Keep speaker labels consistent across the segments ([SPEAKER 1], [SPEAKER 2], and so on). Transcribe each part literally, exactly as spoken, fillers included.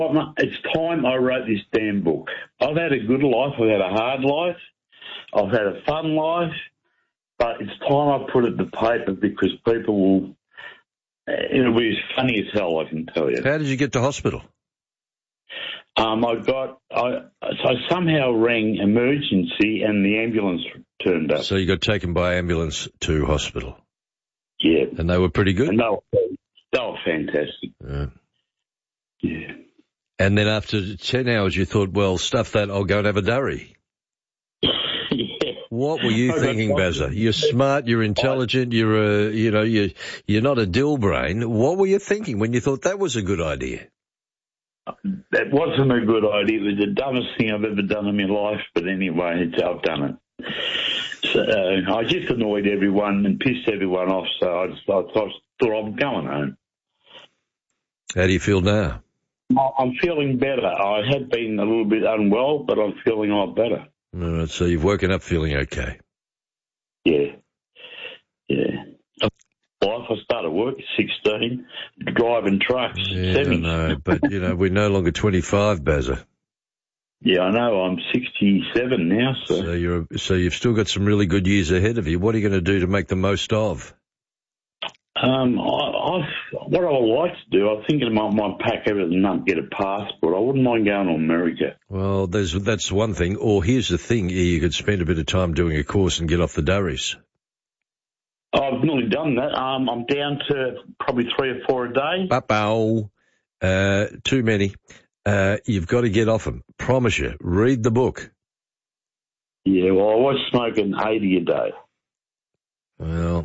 [SPEAKER 1] It's time I wrote this damn book. I've had a good life. I've had a hard life. I've had a fun life. But it's time I put it to paper because people will... It'll be as funny as hell, I can tell you.
[SPEAKER 2] How did you get to hospital?
[SPEAKER 1] Um, I got... I, so I somehow rang emergency and the ambulance turned up.
[SPEAKER 2] So you got taken by ambulance to hospital?
[SPEAKER 1] Yeah.
[SPEAKER 2] And they were pretty good?
[SPEAKER 1] And they were, they were fantastic.
[SPEAKER 2] Yeah.
[SPEAKER 1] Yeah.
[SPEAKER 2] And then after ten hours, you thought, well, stuff that, I'll go and have a durry.
[SPEAKER 1] Yeah.
[SPEAKER 2] What were you thinking, Bazza? You're smart, you're intelligent, you're a, you know, you're, you're not a dill brain. What were you thinking when you thought that was a good idea?
[SPEAKER 1] That wasn't a good idea. It was the dumbest thing I've ever done in my life, but anyway, it's, I've done it. So, uh, I just annoyed everyone and pissed everyone off, so I just I thought, thought I'm going home.
[SPEAKER 2] How do you feel now?
[SPEAKER 1] I'm feeling better. I had been a little bit unwell, but I'm feeling a lot better.
[SPEAKER 2] All right, so you've woken up feeling okay?
[SPEAKER 1] Yeah. Yeah. Life, I started work at sixteen, driving trucks.
[SPEAKER 2] Yeah, I know, but, you know, we're no longer twenty-five, Bazza.
[SPEAKER 1] Yeah, I know. I'm sixty-seven now, so...
[SPEAKER 2] So, you're, so you've still got some really good years ahead of you. What are you going to do to make the most of?
[SPEAKER 1] Um, I, I, what I would like to do, I think I might, might pack everything up, get a passport. I wouldn't mind going to America.
[SPEAKER 2] Well, there's, that's one thing. Or here's the thing, you could spend a bit of time doing a course and get off the durries.
[SPEAKER 1] I've nearly done that. Um, I'm down to probably three or four a day.
[SPEAKER 2] Ba-bow. Uh, too many. Uh, you've got to get off them. Promise you. Read the book.
[SPEAKER 1] Yeah, well, I was smoking eighty a day.
[SPEAKER 2] Well,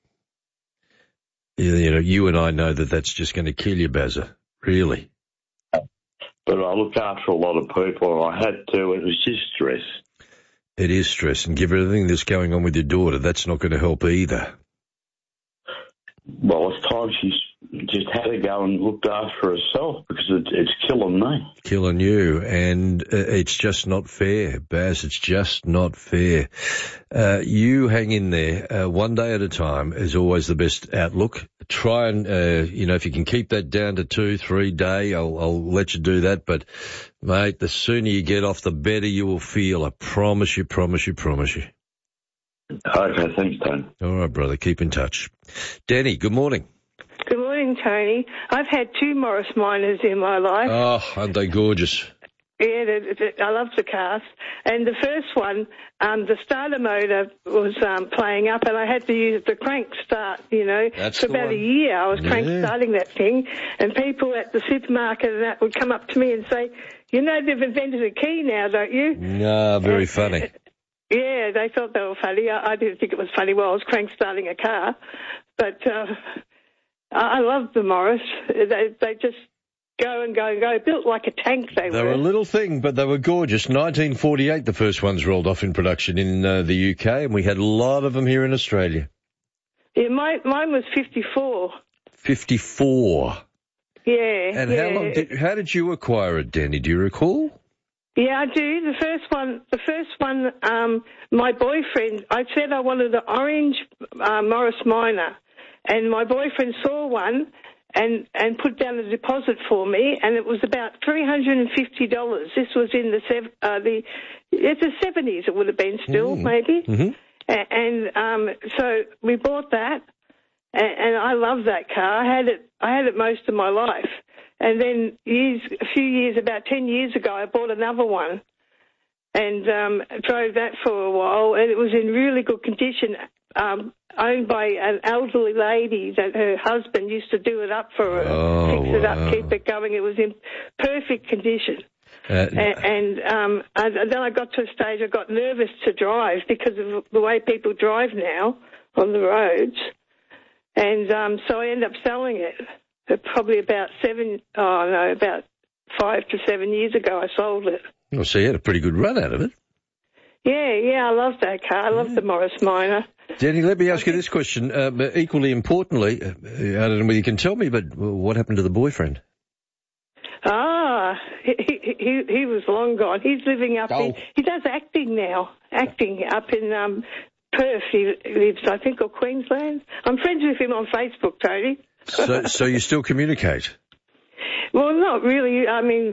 [SPEAKER 2] you know, you and I know that that's just going to kill you, Bazza. Really.
[SPEAKER 1] But I look after a lot of people. I had to. It was just stress.
[SPEAKER 2] It is stress, and given everything that's going on with your daughter, that's not going to help either.
[SPEAKER 1] Well, it's time she's just had to go and look after herself because it's, it's killing me.
[SPEAKER 2] Killing you, and uh, it's just not fair, Baz. It's just not fair. Uh, you hang in there. Uh, one day at a time is always the best outlook. Try and, uh, you know, if you can keep that down to two, three day, I'll, I'll let you do that. But, mate, the sooner you get off, the better you will feel. I promise you, promise you, promise you.
[SPEAKER 1] Okay, thanks, Tony.
[SPEAKER 2] All right, brother. Keep in touch. Danny, good morning.
[SPEAKER 3] Good morning, Tony. I've had two Morris Minors in my life.
[SPEAKER 2] Oh, aren't they gorgeous?
[SPEAKER 3] Yeah, the, the, I love the cars. And the first one, um, the starter motor was um, playing up, and I had to use the crank start, you know.
[SPEAKER 2] That's
[SPEAKER 3] For
[SPEAKER 2] the
[SPEAKER 3] about
[SPEAKER 2] one.
[SPEAKER 3] a year, I was
[SPEAKER 2] Yeah.
[SPEAKER 3] crank starting that thing, and people at the supermarket and that would come up to me and say, you know, they've invented a key now, don't you?
[SPEAKER 2] No, very
[SPEAKER 3] and,
[SPEAKER 2] funny.
[SPEAKER 3] Yeah, they thought they were funny. I, I didn't think it was funny while I was crank starting a car. But uh, I, I love the Morris. They, they just go and go and go. Built like a tank, they,
[SPEAKER 2] They
[SPEAKER 3] were.
[SPEAKER 2] were a little thing, but they were gorgeous. nineteen forty-eight, the first ones rolled off in production in uh, the U K, and we had a lot of them here in Australia.
[SPEAKER 3] Yeah, my, mine was fifty-four.
[SPEAKER 2] fifty-four.
[SPEAKER 3] Yeah.
[SPEAKER 2] And
[SPEAKER 3] yeah.
[SPEAKER 2] how long did, how did you acquire it, Danny? Do you recall?
[SPEAKER 3] Yeah, I do. The first one, the first one, um, my boyfriend, I said I wanted the orange uh, Morris Minor, and my boyfriend saw one and, and put down a deposit for me, and it was about three hundred fifty dollars. This was in the, sev- uh, the, it's the seventies, it would have been still,
[SPEAKER 2] Mm.
[SPEAKER 3] maybe.
[SPEAKER 2] Mm-hmm.
[SPEAKER 3] A- and um, so we bought that, and, and I love that car. I had it, I had it most of my life. And then years, a few years, about ten years ago, I bought another one and um, drove that for a while, and it was in really good condition, um, owned by an elderly lady that her husband used to do it up for her,
[SPEAKER 2] Oh,
[SPEAKER 3] fix it
[SPEAKER 2] wow.
[SPEAKER 3] up, keep it going. It was in perfect condition.
[SPEAKER 2] Uh,
[SPEAKER 3] And, and, um, and then I got to a stage I got nervous to drive because of the way people drive now on the roads. And um, so I ended up selling it. Probably about seven, oh no, about five to seven years ago I sold it.
[SPEAKER 2] well, so you had a pretty good run out of it.
[SPEAKER 3] Yeah, yeah, I love that car. I love
[SPEAKER 2] Yeah.
[SPEAKER 3] the Morris Minor.
[SPEAKER 2] Danny, let me ask you this question. Uh, but equally importantly, uh, I don't know whether you can tell me, but what happened to the boyfriend?
[SPEAKER 3] Ah, he, he, he was long gone. He's living up
[SPEAKER 2] Oh.
[SPEAKER 3] in, he does acting now, acting up in um, Perth. He lives, I think, or Queensland. I'm friends with him on Facebook, Tony.
[SPEAKER 2] So, so you still communicate?
[SPEAKER 3] Well, not really. I mean,